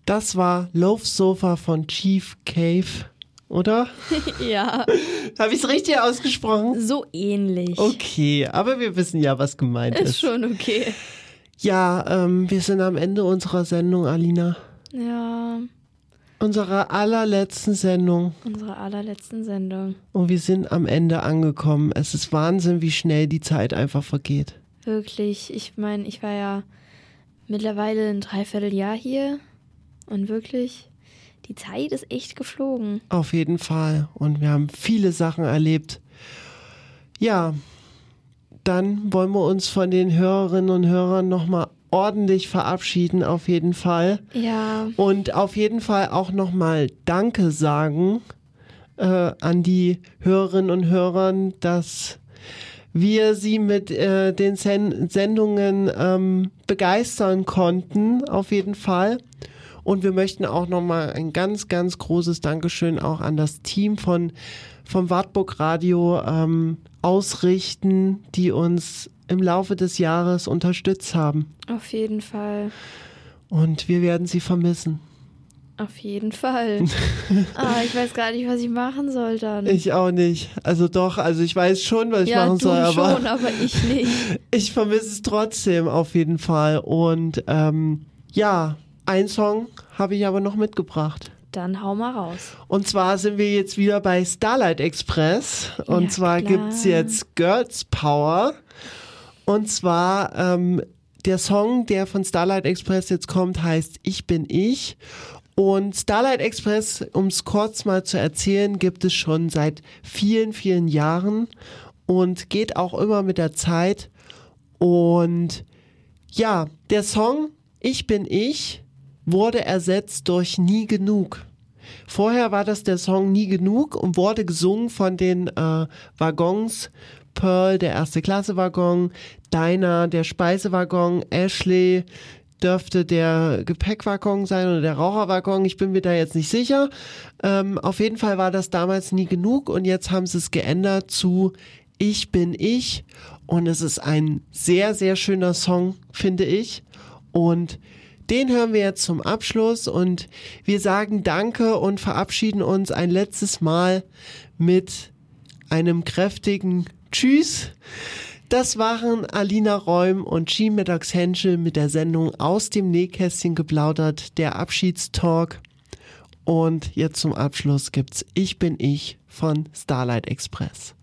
Das war Love Sofa von Chief Cave, oder? Ja. Habe ich es richtig ausgesprochen? So ähnlich. Okay, aber wir wissen ja, was gemeint ist. Ist schon okay. Ja, wir sind am Ende unserer Sendung, Alina. Ja. Unserer allerletzten Sendung. Und wir sind am Ende angekommen. Es ist Wahnsinn, wie schnell die Zeit einfach vergeht. Wirklich. Ich meine, ich war ja mittlerweile ein Dreivierteljahr hier. Und wirklich, die Zeit ist echt geflogen. Auf jeden Fall. Und wir haben viele Sachen erlebt. Ja, dann wollen wir uns von den Hörerinnen und Hörern nochmal ordentlich verabschieden, auf jeden Fall. Ja. Und auf jeden Fall auch nochmal Danke sagen an die Hörerinnen und Hörer, dass wir sie mit den Sendungen begeistern konnten, auf jeden Fall. Und wir möchten auch nochmal ein ganz, ganz großes Dankeschön auch an das Team vom Wartburg Radio ausrichten, die uns im Laufe des Jahres unterstützt haben. Auf jeden Fall. Und wir werden sie vermissen. Auf jeden Fall. Ich weiß gar nicht, was ich machen soll dann. Ich auch nicht. Also ich weiß schon, was ich machen soll. Ja, du schon, aber ich nicht. Ich vermisse es trotzdem auf jeden Fall. Und einen Song habe ich aber noch mitgebracht. Dann hau mal raus. Und zwar sind wir jetzt wieder bei Starlight Express. Und ja, zwar gibt es jetzt Girls Power. Und zwar der Song, der von Starlight Express jetzt kommt, heißt Ich bin ich. Und Starlight Express, um es kurz mal zu erzählen, gibt es schon seit vielen, vielen Jahren und geht auch immer mit der Zeit. Und ja, der Song Ich bin ich wurde ersetzt durch Nie genug. Vorher war das der Song Nie genug und wurde gesungen von den Waggons. Pearl, der Erste-Klasse-Waggon, Dinah, der Speisewaggon, Ashley dürfte der Gepäckwaggon sein oder der Raucherwaggon, ich bin mir da jetzt nicht sicher. Auf jeden Fall war das damals Nie genug und jetzt haben sie es geändert zu Ich bin ich und es ist ein sehr, sehr schöner Song, finde ich. Und den hören wir jetzt zum Abschluss und wir sagen Danke und verabschieden uns ein letztes Mal mit einem kräftigen Tschüss. Das waren Alina Räum und Ski-Mittags Henschel mit der Sendung Aus dem Nähkästchen geplaudert, der Abschiedstalk. Und jetzt zum Abschluss gibt's Ich bin ich von Starlight Express.